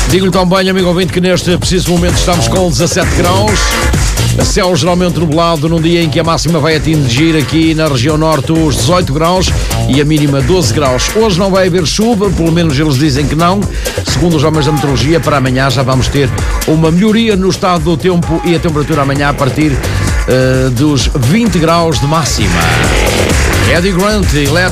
Digo-lhe também, amigo ouvinte, que neste preciso momento estamos com 17 graus. Céu geralmente nublado num dia em que a máxima vai atingir aqui na região norte os 18 graus e a mínima 12 graus. Hoje não vai haver chuva, pelo menos eles dizem que não. Segundo os homens da meteorologia, para amanhã já vamos ter uma melhoria no estado do tempo e a temperatura amanhã a partir dos 20 graus de máxima. Eddie Grant,